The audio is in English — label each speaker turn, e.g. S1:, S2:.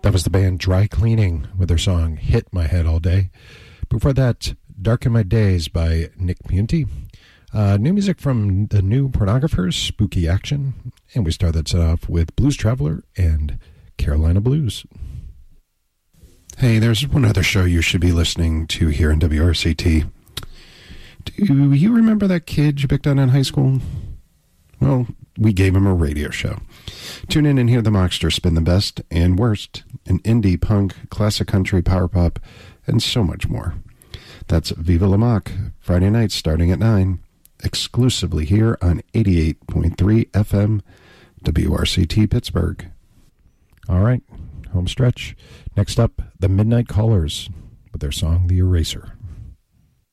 S1: That was the band Dry Cleaning with their song Hit My Head All Day. Before that, Darken My Days by Nick Piunti. New music from the New Pornographers, Spooky Action. And we start that set off with Blues Traveler and Carolina Blues. Hey, there's one other show you should be listening to here in WRCT. Do you remember that kid you picked on in high school? Well, we gave him a radio show. Tune in and hear the Mockster spin the best and worst in indie, punk, classic country, power pop, and so much more. That's Viva La Mock, Friday nights starting at 9, exclusively here on 88.3 FM, WRCT Pittsburgh. All right, home stretch. Next up, the Midnight Callers with their song The Eraser.